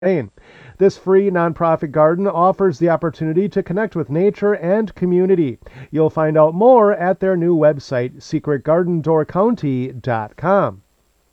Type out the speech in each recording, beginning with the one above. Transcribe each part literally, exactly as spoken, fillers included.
Maine. This free nonprofit garden offers the opportunity to connect with nature and community. You'll find out more at their new website, secret garden door county dot com.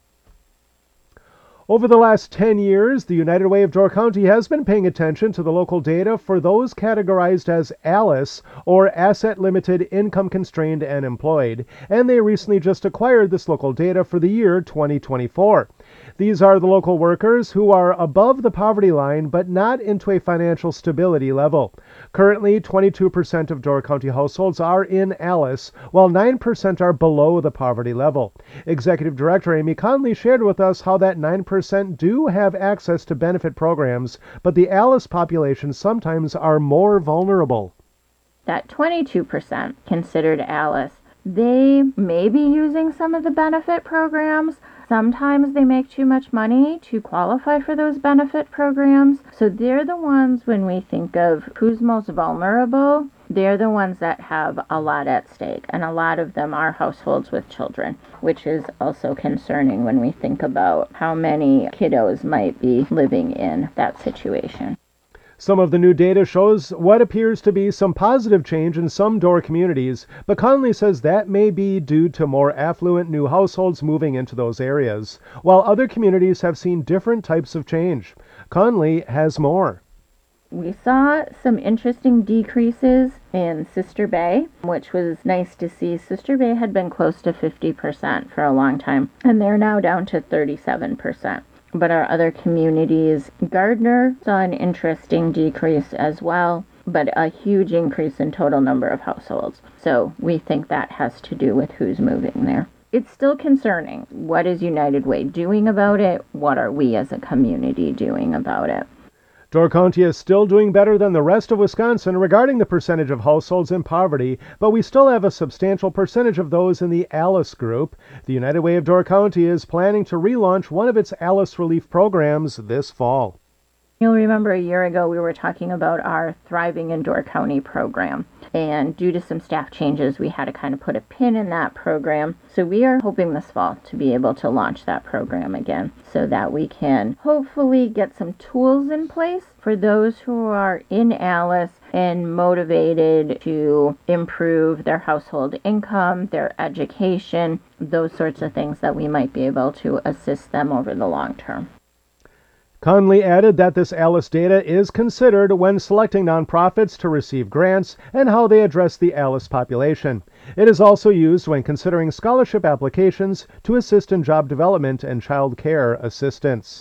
Over the last ten years, the United Way of Door County has been paying attention to the local data for those categorized as ALICE, or Asset Limited, Income Constrained, and Employed, and they recently just acquired this local data for the year twenty twenty-four. These are the local workers who are above the poverty line but not into a financial stability level. Currently, twenty-two percent of Door County households are in ALICE, while nine percent are below the poverty level. Executive Director Amy Conley shared with us how that nine percent do have access to benefit programs, but the ALICE population sometimes are more vulnerable. That twenty-two percent considered ALICE, they may be using some of the benefit programs. Sometimes they make too much money to qualify for those benefit programs. So they're the ones, when we think of who's most vulnerable, they're the ones that have a lot at stake. And a lot of them are households with children, which is also concerning when we think about how many kiddos might be living in that situation. Some of the new data shows what appears to be some positive change in some Door communities, but Conley says that may be due to more affluent new households moving into those areas, while other communities have seen different types of change. Conley has more. We saw some interesting decreases in Sister Bay, which was nice to see. Sister Bay had been close to fifty percent for a long time, and they're now down to thirty-seven percent. But our other communities, Gardner saw an interesting decrease as well, but a huge increase in total number of households. So we think that has to do with who's moving there. It's still concerning. What is United Way doing about it? What are we as a community doing about it? Door County is still doing better than the rest of Wisconsin regarding the percentage of households in poverty, but we still have a substantial percentage of those in the ALICE group. The United Way of Door County is planning to relaunch one of its ALICE relief programs this fall. You'll remember a year ago we were talking about our Thriving in Door County program, and due to some staff changes we had to kind of put a pin in that program. So we are hoping this fall to be able to launch that program again so that we can hopefully get some tools in place for those who are in ALICE and motivated to improve their household income, their education, those sorts of things that we might be able to assist them over the long term. Conley added that this ALICE data is considered when selecting nonprofits to receive grants and how they address the ALICE population. It is also used when considering scholarship applications to assist in job development and child care assistance.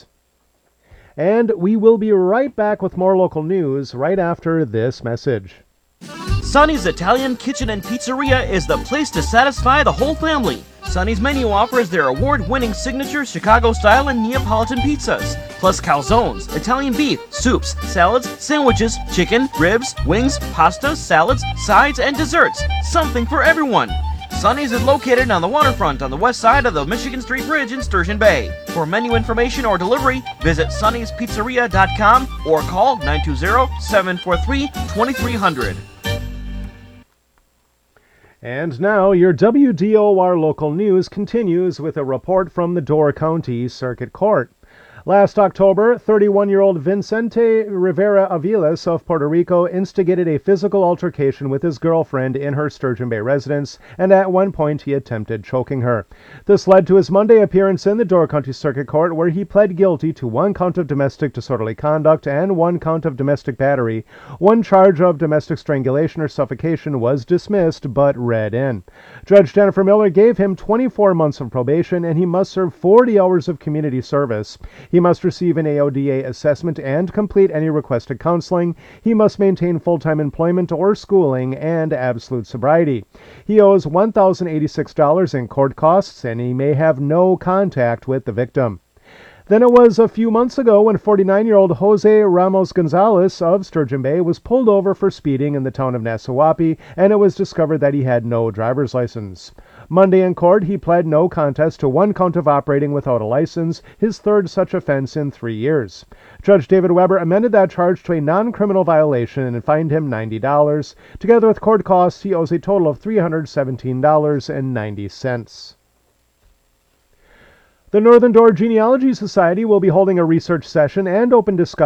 And we will be right back with more local news right after this message. Sonny's Italian Kitchen and Pizzeria is the place to satisfy the whole family. Sonny's menu offers their award-winning signature Chicago-style and Neapolitan pizzas, plus calzones, Italian beef, soups, salads, sandwiches, chicken, ribs, wings, pasta, salads, sides, and desserts. Something for everyone. Sonny's is located on the waterfront on the west side of the Michigan Street Bridge in Sturgeon Bay. For menu information or delivery, visit Sonny's Pizzeria dot com or call nine two zero, seven four three, two three zero zero. And now your W D O R local news continues with a report from the Door County Circuit Court. Last October, thirty-one-year-old Vicente Rivera Aviles of Puerto Rico instigated a physical altercation with his girlfriend in her Sturgeon Bay residence, and at one point he attempted choking her. This led to his Monday appearance in the Door County Circuit Court, where he pled guilty to one count of domestic disorderly conduct and one count of domestic battery. One charge of domestic strangulation or suffocation was dismissed but read in. Judge Jennifer Miller gave him twenty-four months of probation, and he must serve forty hours of community service. He must receive an A O D A assessment and complete any requested counseling. He must maintain full-time employment or schooling and absolute sobriety. He owes one thousand eighty-six dollars in court costs, and he may have no contact with the victim. Then it was a few months ago when forty-nine-year-old Jose Ramos Gonzalez of Sturgeon Bay was pulled over for speeding in the town of Nassauwapi, and it was discovered that he had no driver's license. Monday in court, he pled no contest to one count of operating without a license, his third such offense in three years. Judge David Weber amended that charge to a non-criminal violation and fined him ninety dollars. Together with court costs, he owes a total of three hundred seventeen dollars and ninety cents. The Northern Door Genealogy Society will be holding a research session and open discussion